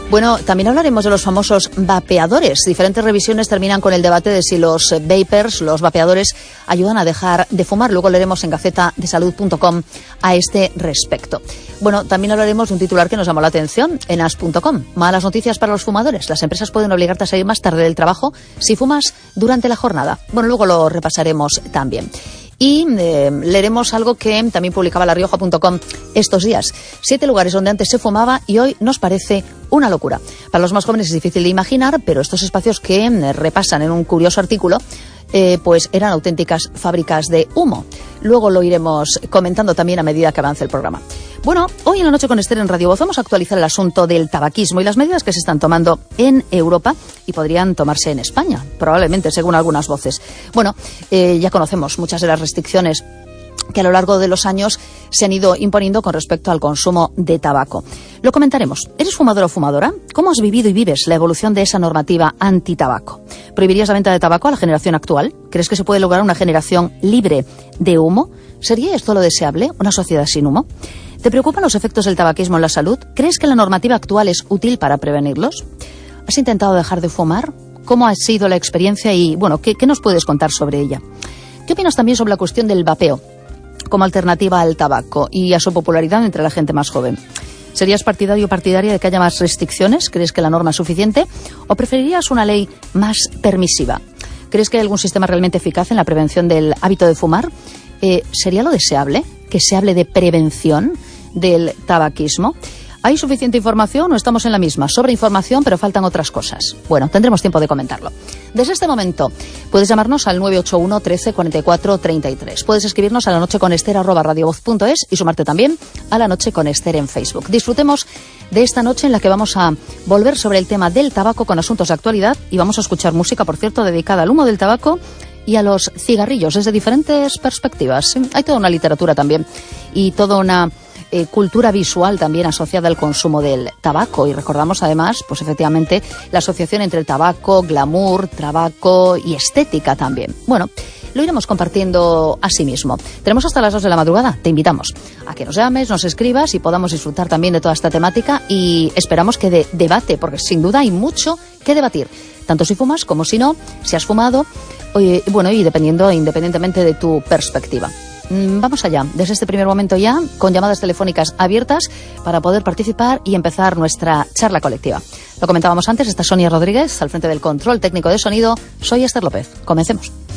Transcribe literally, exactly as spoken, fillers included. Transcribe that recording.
Bueno, también hablaremos de los famosos vapeadores. Diferentes revisiones terminan con el debate de si los vapers, los vapeadores, ayudan a dejar de fumar. Luego leeremos en gaceta de salud punto com a este respecto. Bueno, también hablaremos de un titular que nos llamó la atención en as punto com. Malas noticias para los fumadores. Las empresas pueden obligarte a salir más tarde del trabajo si fumas durante la jornada. Bueno, luego lo repasaremos también. Y eh, leeremos algo que también publicaba la rioja punto com estos días. Siete lugares donde antes se fumaba y hoy nos parece una locura. Para los más jóvenes es difícil de imaginar, pero estos espacios que eh, repasan en un curioso artículo, eh, pues eran auténticas fábricas de humo. Luego lo iremos comentando también a medida que avance el programa. Bueno, hoy en la noche con Esther en Radio Voz vamos a actualizar el asunto del tabaquismo y las medidas que se están tomando en Europa y podrían tomarse en España, probablemente, según algunas voces. Bueno, eh, ya conocemos muchas de las restricciones que a lo largo de los años se han ido imponiendo con respecto al consumo de tabaco. Lo comentaremos. ¿Eres fumador o fumadora? ¿Cómo has vivido y vives la evolución de esa normativa antitabaco? ¿Prohibirías la venta de tabaco a la generación actual? ¿Crees que se puede lograr una generación libre de humo? ¿Sería esto lo deseable, una sociedad sin humo? ¿Te preocupan los efectos del tabaquismo en la salud? ¿Crees que la normativa actual es útil para prevenirlos? ¿Has intentado dejar de fumar? ¿Cómo ha sido la experiencia y, bueno, qué, qué nos puedes contar sobre ella? ¿Qué opinas también sobre la cuestión del vapeo como alternativa al tabaco y a su popularidad entre la gente más joven? ¿Serías partidario o partidaria de que haya más restricciones? ¿Crees que la norma es suficiente? ¿O preferirías una ley más permisiva? ¿Crees que hay algún sistema realmente eficaz en la prevención del hábito de fumar? Eh, ¿Sería lo deseable que se hable de prevención del tabaquismo? ¿Hay suficiente información o estamos en la misma? Sobra información, pero faltan otras cosas. Bueno, tendremos tiempo de comentarlo. Desde este momento, puedes llamarnos al nueve ocho uno, trece, cuarenta y cuatro, treinta y tres. Puedes escribirnos a la noche con Esther arroba radiovoz punto es y sumarte también a La Noche con Esther en Facebook. Disfrutemos de esta noche en la que vamos a volver sobre el tema del tabaco con asuntos de actualidad y vamos a escuchar música, por cierto, dedicada al humo del tabaco y a los cigarrillos desde diferentes perspectivas. Hay toda una literatura también y toda una Eh, cultura visual también asociada al consumo del tabaco. Y recordamos además, pues efectivamente, la asociación entre el tabaco, glamour, tabaco y estética también. Bueno, lo iremos compartiendo así mismo. Tenemos hasta las dos de la madrugada. Te invitamos a que nos llames, nos escribas y podamos disfrutar también de toda esta temática y esperamos que de debate, porque sin duda hay mucho que debatir. Tanto si fumas como si no, si has fumado, y, bueno, y dependiendo, independientemente de tu perspectiva. Vamos allá, desde este primer momento ya, con llamadas telefónicas abiertas para poder participar y empezar nuestra charla colectiva. Lo comentábamos antes, está Sonia Rodríguez al frente del control técnico de sonido. Soy Esther López. Comencemos.